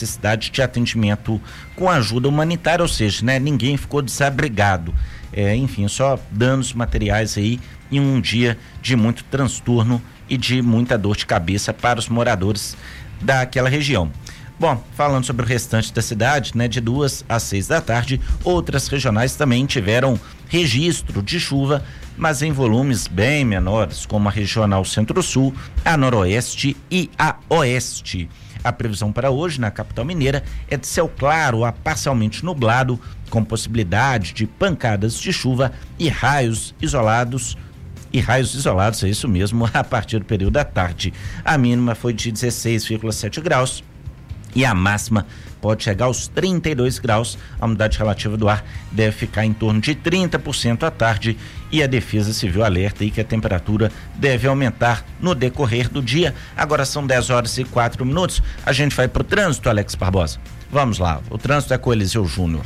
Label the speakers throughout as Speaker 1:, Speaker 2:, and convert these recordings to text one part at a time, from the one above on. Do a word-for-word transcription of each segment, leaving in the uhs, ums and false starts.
Speaker 1: necessidade de atendimento com ajuda humanitária, ou seja, né, ninguém ficou desabrigado. É, enfim, só danos materiais aí em um dia de muito transtorno e de muita dor de cabeça para os moradores daquela região. Bom, falando sobre o restante da cidade, né, de duas às seis da tarde, outras regionais também tiveram registro de chuva, mas em volumes bem menores, como a regional Centro-Sul, a Noroeste e a Oeste. A previsão para hoje na capital mineira é de céu claro a parcialmente nublado, com possibilidade de pancadas de chuva e raios isolados. E raios isolados, é isso mesmo, a partir do período da tarde. A mínima foi de dezesseis vírgula sete graus e a máxima pode chegar aos trinta e dois graus. A umidade relativa do ar deve ficar em torno de trinta por cento à tarde e a Defesa Civil alerta aí que a temperatura deve aumentar no decorrer do dia. Agora são dez horas e quatro minutos. A gente vai pro trânsito, Alex Barbosa. Vamos lá, o trânsito é com Eliseu Júnior.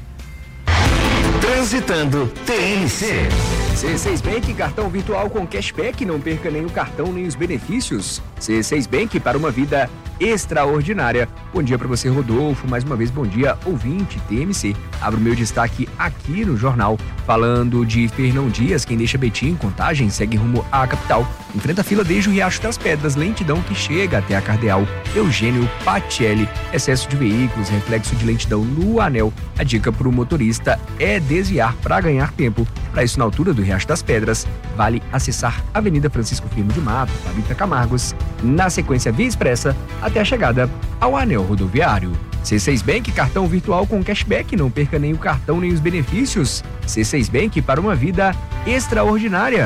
Speaker 2: Transitando T N C.
Speaker 3: C seis Bank, cartão virtual com cashback, não perca nem o cartão nem os benefícios. C seis Bank para uma vida extraordinária. Bom dia para você, Rodolfo. Mais uma vez, bom dia, ouvinte T M C. Abro o meu destaque aqui no jornal, falando de Fernão Dias, quem deixa Betim em Contagem, segue rumo à capital. Enfrenta a fila desde o Riacho das Pedras, lentidão que chega até a Cardeal. Eugênio Patielli, excesso de veículos, reflexo de lentidão no anel. A dica para o motorista é desviar para ganhar tempo. Para isso, na altura do Riacho das Pedras, vale acessar a Avenida Francisco Firmo de Mato, Fabrício Camargos, na sequência via expressa, até a chegada ao anel rodoviário. C seis Bank, cartão virtual com cashback, não perca nem o cartão nem os benefícios. C seis Bank para uma vida extraordinária.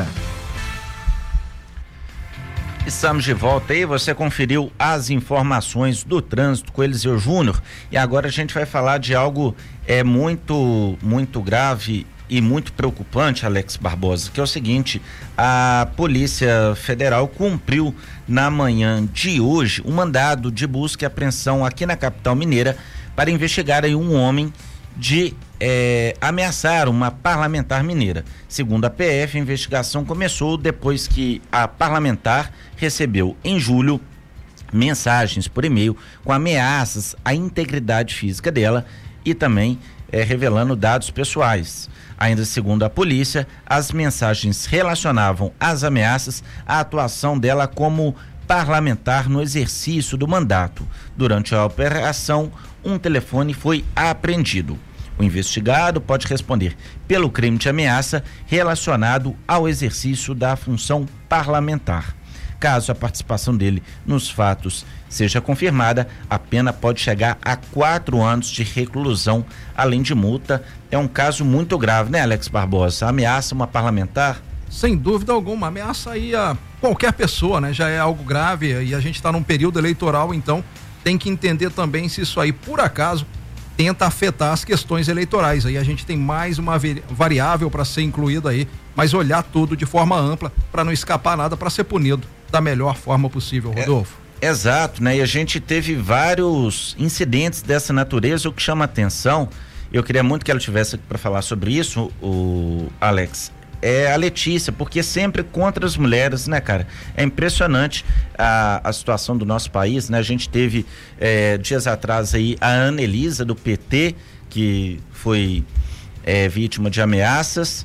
Speaker 1: Estamos de volta aí, você conferiu as informações do trânsito com Eliseu Júnior e agora a gente vai falar de algo é, muito, muito grave e muito preocupante, Alex Barbosa, que é o seguinte: a Polícia Federal cumpriu na manhã de hoje um mandado de busca e apreensão aqui na capital mineira para investigar aí um homem de é, ameaçar uma parlamentar mineira. Segundo a P F, a investigação começou depois que a parlamentar recebeu em julho mensagens por e-mail com ameaças à integridade física dela e também é, revelando dados pessoais. Ainda segundo a polícia, as mensagens relacionavam as ameaças à atuação dela como parlamentar no exercício do mandato. Durante a operação, um telefone foi apreendido. O investigado pode responder pelo crime de ameaça relacionado ao exercício da função parlamentar. Caso a participação dele nos fatos seja confirmada, a pena pode chegar a quatro anos de reclusão, além de multa. É um caso muito grave, né, Alex Barbosa? Ameaça uma parlamentar?
Speaker 4: Sem dúvida alguma, ameaça aí a qualquer pessoa, né? Já é algo grave e a gente está num período eleitoral, então tem que entender também se isso aí, por acaso, tenta afetar as questões eleitorais. Aí a gente tem mais uma variável para ser incluída aí, mas olhar tudo de forma ampla para não escapar nada, para ser punido da melhor forma possível, Rodolfo.
Speaker 1: É, exato, né? E a gente teve vários incidentes dessa natureza. O que chama atenção, eu queria muito que ela tivesse aqui para falar sobre isso, o Alex, é a Letícia, porque sempre contra as mulheres, né, cara? É impressionante a, a situação do nosso país, né? A gente teve é, dias atrás aí a Ana Elisa do P T, que foi é, vítima de ameaças,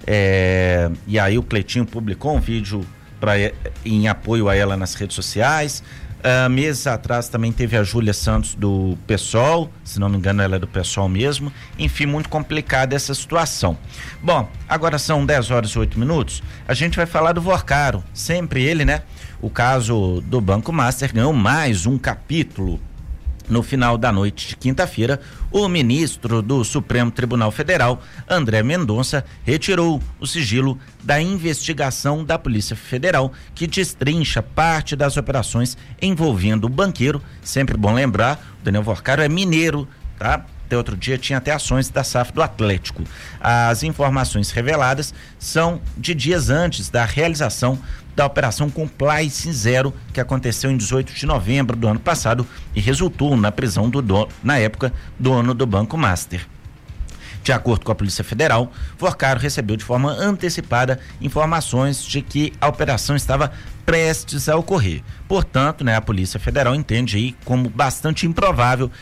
Speaker 1: é, e aí o Cleitinho publicou um vídeo pra, em apoio a ela nas redes sociais. Uh, meses atrás também teve a Júlia Santos do PSOL, se não me engano ela é do PSOL mesmo. Enfim, muito complicada essa situação. Bom, agora são dez horas e oito minutos, a gente vai falar do Vorcaro, sempre ele, né? O caso do Banco Master ganhou mais um capítulo. No final da noite de quinta-feira, o ministro do Supremo Tribunal Federal, André Mendonça, retirou o sigilo da investigação da Polícia Federal, que destrincha parte das operações envolvendo o banqueiro. Sempre bom lembrar, o Daniel Vorcaro é mineiro, tá? Até outro dia tinha até ações da S A F do Atlético. As informações reveladas são de dias antes da realização da Operação Compliance Zero, que aconteceu em dezoito de novembro do ano passado e resultou na prisão do dono, na época, dono do Banco Master. De acordo com a Polícia Federal, Forcaro recebeu de forma antecipada informações de que a operação estava prestes a ocorrer. Portanto, né, a Polícia Federal entende aí como bastante improvável